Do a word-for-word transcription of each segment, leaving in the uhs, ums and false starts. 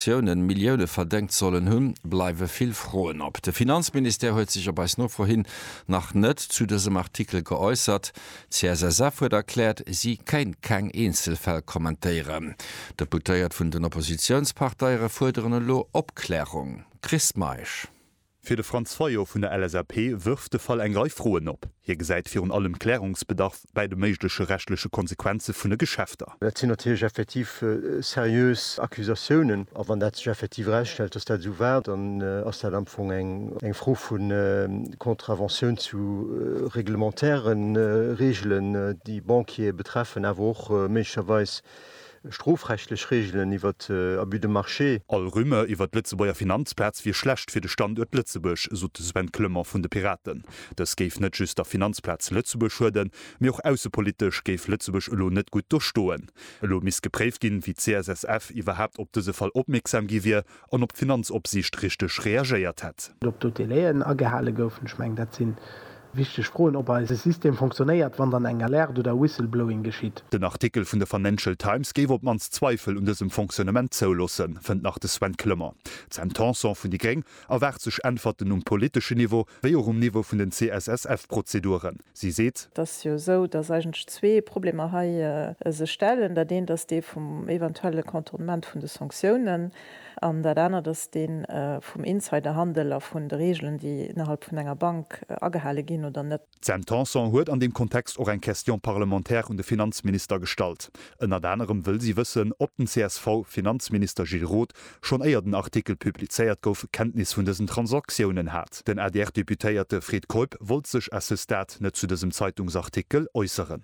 Millioune verdenkt sollen hunn, bleiwe viel frohen op. De Finanzminister huet sich aber noch vorhin nach net zu diesem Artikel geäußert. C S S F huet erklärt, sie kein kein Einzelfall kommentieren. Deputéiert vun den Oppositionsparteiere forderen lo Obklärung. Chris Meisch. Für de Franz Feuer vun der L S R P wirft de Fall eng Reifroen op. Hier gesäit fir un allem Klärungsbedarf bei de meiglesche rechtliche Konsequenze vun de Geschäfter. Dat sind natürlich effektiv äh, seriös Akkusationen, a wann dat effektiv rechtstellt, dass dat so wär, dann äh, ass der Dampfung eng eng froh vun äh, Kontravention zu äh, reglementären äh, Regeln, äh, die Bankier betreffen, awer och äh, mécherweis strofrechtlich Regeln iwwer äh, Abus de Marché. All Rümme iwwer d Lützebauer Finanzplatz wie schlecht fir de Standort Lützebusch, so Sven Klümmer vun de Piraten. Das geif net just der Finanzplatz Lützebusch schuden, mir auch außenpolitisch geif Lützebusch lo net gut durchstoen. Lo miss gepräft gin wie C S S F iwwerhaft op dese Fall opmerksam giwie an op Finanzopsicht richtig reagiert hat. Ob du die Lehen agehale goufen schmeng dat sinn. Wichtig frohen, ob ein System funktioniert, wann dann ein Alert oder Whistleblowing geschieht. Den Artikel von der Financial Times gebe ob mans Zweifel um diesem Funktionament zu lassen, findet nach des Sven Klümmer. Sein Tension von die Gang erwärt sich Antworten um politische Niveau, wie auch um Niveau von den C S S F-Prozeduren. Sie seht, das ist ja so, dass eigentlich zwei Probleme hier äh, sich stellen, da den, dass die vom eventuellen Kontournement von den Sanktionen an der andere, dass den äh, vom Insiderhandel auf von den Regeln, die innerhalb von einer Bank äh, angehalten gehen oder nicht. Sein Tension huet an dem Kontext auch ein Question parlamentär und der Finanzminister gestalt. In anderem will sie wissen, ob den C S V-Finanzminister Gilles Roth schon eher den Artikel publiziert gouf Kenntnis von diesen Transaktionen hat. Den A D R-Deputéierte Fred Kolb wollte sich als Stat nicht zu diesem Zeitungsartikel äußern.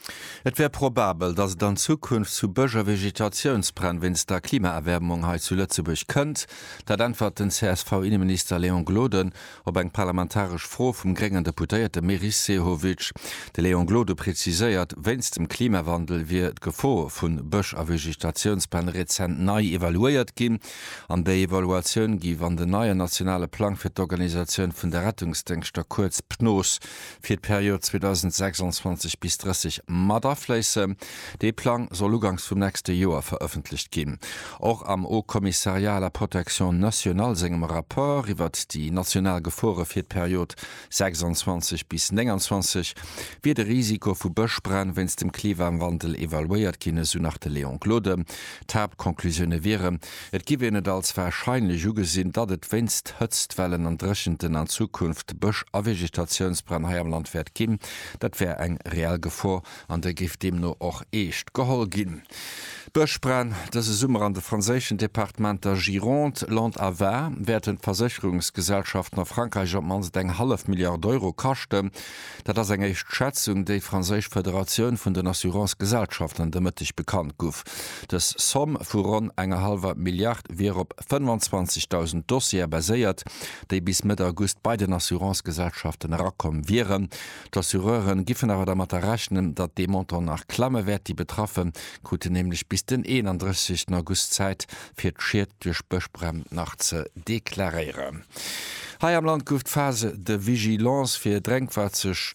Et wär probabel, dass dann Zukunft zu bëger Vegetationsbrenn, wenns der Klimaerwärmung he zu Lützeburg kënnt, dat antwort den C S V-Innenminister Leon Gloden op eng parlamentarisch froh vum grengen Deputéierte Meris Sehowitsch. De Leon Glode preziséiert, wenns dem Klimawandel wie d Gefo vun Bëch a Vegetationsbrenn rezent nei evaluiert ginn. An der Evaluation gi an de neue nationale Plan fir d'Organisation vun der Rettungsdenkster kurz P N O S fir d Periode zweitausendsechsundzwanzig bis dreißig Maderfleise. De Plan soll ugangs vum nächste Joer veröffentlicht gin. Auch am O-Kommissarialer Protection National segem rapport iwwer die national Gefore fir d'Periode sechsundzwanzig bis neunundzwanzig wie de Risiko vu Bëchbrenn, wenns dem Klimawandel evaluiert kinne so nach de Leon Glode. Tabkonklusionune wären, et giwe net als wahrscheinlich ugesinn, dat et wennst Hëtztwellen an Drechenden an Zukunft Bëch a Vegetationsbrenn ha am Land werd gin, dat wär eng real Gefo an der gift dem no och echt geholl ginn. Bëchbrenn, dat se Summer an de franzéschen Departement der Gironde, Land awer, werden Versicherungsgesellschaft nach Frankreich op mans eng half Milliard Euro kachte, dat ass eng echt Schätzung déi Franzésch Föderatioun vun den Assurancegesellschaften demëttig bekannt gouf. Das Somm vu rund enger halber Milliard wie op fünfundzwanzigtausend Dossier baséiert, déi bis mit August bei den Assurancegesellschaften rakom viren. D'Assureuren giffen awer der mat rechnen, dat de Monton nach Klammewert die betraffen, kute nämlich bis den einunddreißigsten August Zeit fir d'Schiert durch Bëchbrenn nach ze deklarieren. Hai am Land gouft Phase de Vigilance fir Drängwazech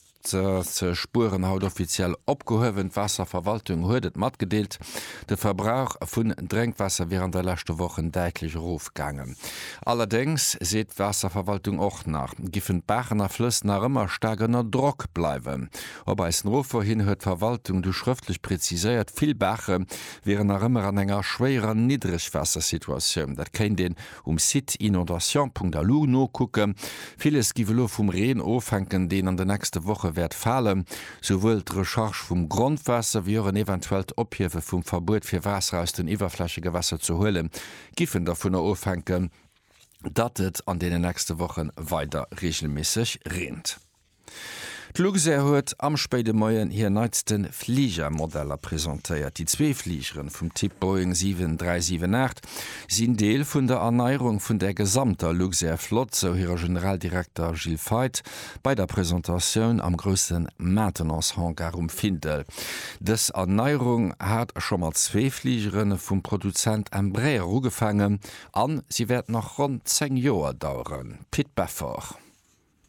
ze Spuren haut offiziell opgehowen Wasserverwaltung huet mat gedeelt. De Verbrauch vun Drinkwasser während der letzte Wochen deitlich Rufgangen. Allerdings seht Wasserverwaltung och nach. Giffen Bachener Flüss nach immer steigerner Druck bleiben. Ob als Ruf vorhin huet Verwaltung du schriftlich präzisiert viel Bache wären nach immer an enger schwerer Niedrigwassersituation. Dat kennt den um Sit inondation punkt a l u no gucken. Vieles givelo vum Reen ofhängen, den an der nächste Woche werd fallen, sowohl d' Recherche vum Grundwasser wie een eventuell Ophiewe vum Verbot fir Wasser aus den iwwerflächige Wasser zu holen, giffen davon aufhängen, dat et an den nächste Wochen weiter regelmäßig rent. Luxair huet am späte Moien hier neizten Fliegermodeller präsentiert. Die zwei Fliegeren vom Typ Boeing sieben drei sieben acht sind Deel vun der Erneuerung vun der gesamter Luxair Flot, so ihrer Generaldirektor Gilles Veit bei der Präsentation am größten Maintenance-Hangar um Findel. Des Erneuerung hat schon mal zwei Fliegeren vom Produzent Embraer ugefangen an, sie werden noch rund zehn Jahre dauern. Pit Beffer.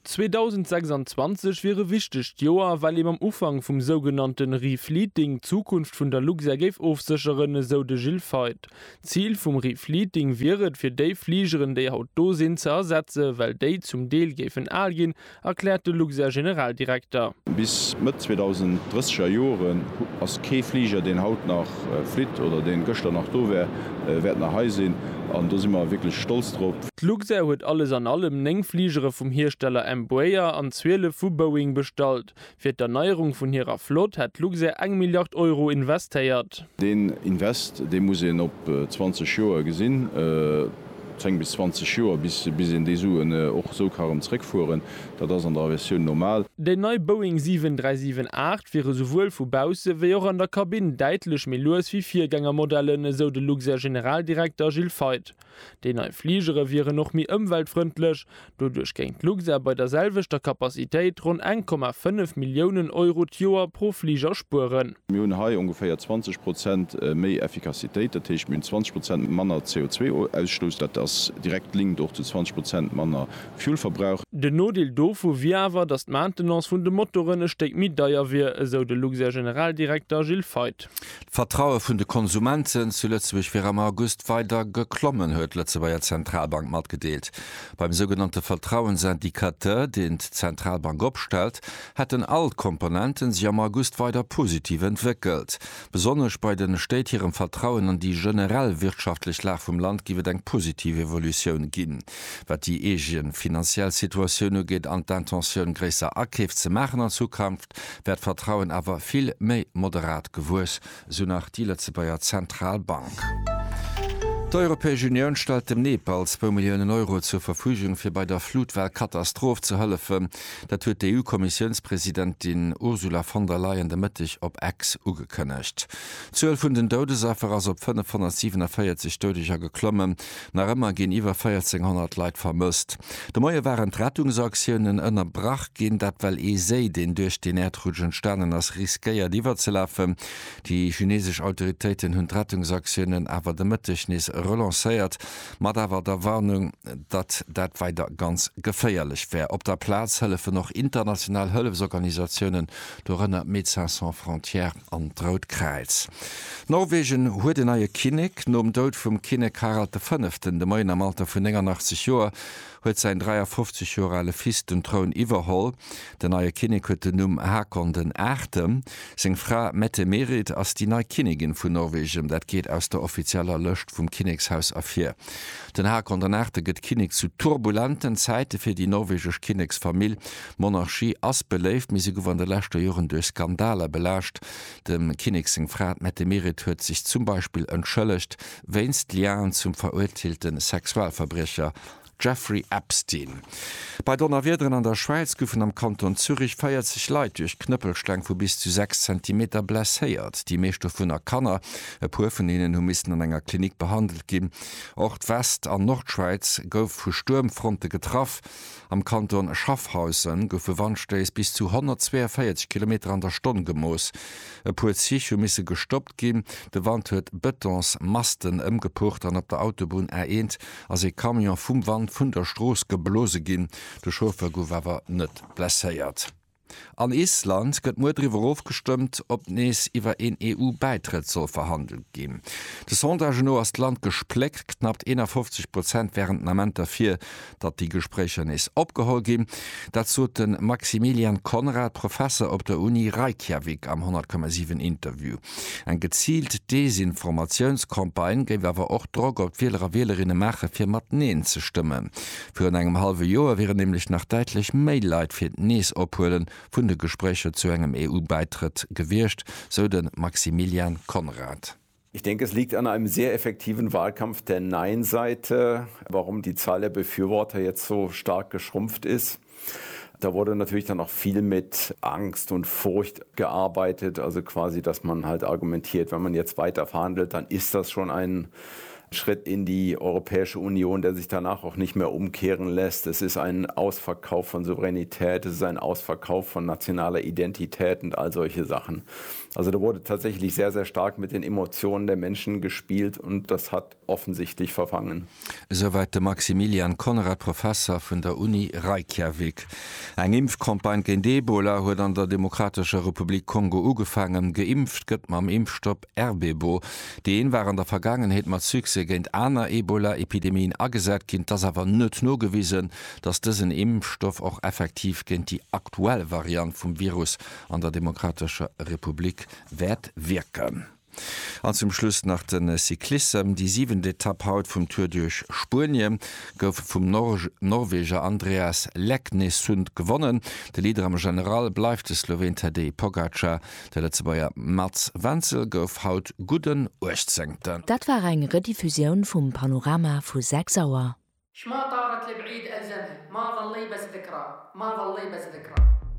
zweitausendsechsundzwanzig wäre wichtig Joa, weil im am Ufang vom sogenannten Refleeting Zukunft von der Luxer gave aufsicherin so de Gilfeit. Ziel vom Refleeting wäre für die Fliegerin der Haut Dosin zu ersetzen, weil die zum Deal geben Alien, erklärte Luxer Generaldirektor. Bis mit zweitausenddreißiger Jahren als K-Flieger den Haut nach äh, Flit oder den Göster nach Dover äh, werden nach Heisinn. Und da sind wir wirklich stolz drauf. Die Luxer hat alles an allem Nengfliegere vom Hersteller Embraer an zwölf von Boeing bestellt. Für die Erneuerung von ihrer Flotte hat Luxer eine Milliarde Euro investiert. Den Invest, den muss ich auf zwanzig Jahre gesehen. Äh, bis zwanzig Jahre bis, bis in die Suen äh, auch so kaum zurückfuhren, da das an der Version normal. Der neue Boeing sieben drei sieben acht wäre sowohl von Bause wie auch an der Kabine deutlich mehr los wie Viergängermodelle, so der Luxer Generaldirektor Gilles Veit. Die neue Fliegere wären noch mehr umweltfreundlich, dadurch ging Luxer bei derselben Kapazität rund eins Komma fünf Millionen Euro pro Flieger spuren. Wir haben ungefähr zwanzig Prozent mehr Effektivität, das heißt mit zwanzig Prozent mehr C O zwei Ausstoß, das direkt link durch zu zwanzig Prozent Manner Fuelverbrauch. De Nodel dofo wiewer dat Maintenance vun de Motoren steckt mit daier wie so de Luxer Generaldirektor Gilles Veit. Vertraue vun de Konsumenten zuletztch fir am August weiter geklommen huet letze bei der Zentralbank mat gedeelt. Beim sogenannte Vertrauensindikateur, den d Zentralbank opstellt, hat den Altkomponenten sie am August weiter positiv entwickelt. Besonders bei den städtierem Vertrauen an die generell wirtschaftlich Lage vom Land giwe eng positive Evolution ginn. Wat die egien finanziell Situationune geht an d'Intention gräser aktiv ze machen an Zukunft, werd Vertrauen awer viel méi moderat gewus, so nach die letzte Bayer Zentralbank. Die Europäische Union stellt dem Nepal zwei Millionen Euro zur Verfügung für bei der Flutweltkatastrophe zu helfen. Das hat die E U-Kommissionspräsidentin Ursula von der Leyen der Mittag auf Ex angekündigt. Zwölf von den Todesopfern also auf fünfhundertsiebenundvierzig Todesopfer geklommen. Nach immer gehen über vierzehnhundert Leute vermisst. Die Neue waren Rettungsaktionen in der Brach gehen, dat weil e See den durch den erdrutschen Sternen als riskiert überzulaufen. Die chinesischen Autoritäten haben Rettungsaktionen aber der Mittag nicht relancéiert, mat awer der Warnung, dat dat weiter ganz geféierlich wär. Op der Platz hëllefe noch international Hëllefsorganisationen dorënner Médecins Sans Frontières an Drautkreiz. Norwegen huet den neue Kinnek nom Dout vum Kinnek Harald de Fünften de Moien am Alter vun achtzig Joer huet sein dreiundfünfzig Jahre alle Fist den Thron iwwerholl. Den neue Kinnek huet den Numm Hakon den Ätem. Seng Fra Mette Merit ass die neue Kinnigin vun Norwegen, dat geht aus der offizieller Lëcht vum Kinnekshaus afir. Den Hakon den Äte gëtt Kinnek zu turbulenten Zeite fir die norwegech Kinneksfamilie. Monarchie ass beleeft, mis se go an de lächte Joren durch Skandale belascht. Dem Kinneksing Fra Mette Merit huet sich zum Beispiel entschëllecht, wéinst Liaen zum verurteilten Sexualverbrecher Jeffrey Epstein. Bei Donnerwiederen an der Schweiz goufen am Kanton Zürich feiert sich Leiit durch Knüppelsteng vu bis zu sechs Zentimeter blesséiert. Die meeschte vunner Kanner, e puer vun ihnen hu missen an enger Klinik behandelt gin. Ort West an Nordschweiz gouf vu Sturmfronte getraff. Am Kanton Schaffhausen goufe Wandstees bis zu hundertzweiundvierzig Kilometer an der Stunde gemoos. E puer Zich misse gestoppt gin, de Wand huet Betons Masten ëmgepucht an op der Autobahn ereint, as e Kamion vum Wand vun der Stroos geblose ginn, de Schofer gouf awer net blesséiert. An Island gëtt modriwer aufgestimmt, ob nees iwwer en E U-Beitritt soll verhandelt gin. De Sondage no as Land gespleckt, knapp einundfünfzig Prozent wären Nament dafir, dat die Gespräche nees opgehol gin. Dazu den Maximilian Konrad, Professor op der Uni Reykjavik am hundert Komma sieben Interview. Ein gezielt Desinformationskampagne géif awer och Drog op Wählerer Wählerinnen mache fir mat Neen ze stimmen. Für engem halbe Joer wäre nämlich nach deitlich Mailleit fir Nees opholen vun de Gespräche zu engem E U-Beitritt gewircht, so den Maximilian Konrad. Ich denke, es liegt an einem sehr effektiven Wahlkampf der Nein-Seite, warum die Zahl der Befürworter jetzt so stark geschrumpft ist. Da wurde natürlich dann auch viel mit Angst und Furcht gearbeitet, also quasi, dass man halt argumentiert, wenn man jetzt weiter verhandelt, dann ist das schon ein Schritt in die Europäische Union, der sich danach auch nicht mehr umkehren lässt. Es ist ein Ausverkauf von Souveränität, es ist ein Ausverkauf von nationaler Identität und all solche Sachen. Also da wurde tatsächlich sehr, sehr stark mit den Emotionen der Menschen gespielt und das hat offensichtlich verfangen. Soweit der Maximilian Konrad, Professor von der Uni Reykjavik. Ein Impfkampagne gegen Ebola wurde an der Demokratischen Republik Kongo angefangen. Geimpft gibt man am Impfstoff Erbebo. Den waren in der Vergangenheit mal Suchse gegen einer Ebola-Epidemien angesagt, kind das aber nicht nur gewesen, dass diesen Impfstoff auch effektiv gegen die aktuelle Variante vom Virus an der Demokratischen Republik wird wirken. An zum Schluss nach den Cyklisten die siebente Etappe haut vom Tour durch Spurien gouf vom Nor Norweger Andreas Leknesund gewonnen. Der Leader am General bleibt der Slowen Tadej Pogacar. Der letzte Bayer Mats Wenzel gouf haut guten Urchtsenkten. Dat war eine Rediffusion vom Panorama vu sechs Sauer. شما طارت لبعيد ألزمها ما ظل بس ذكرى ما ظل بس ذكرى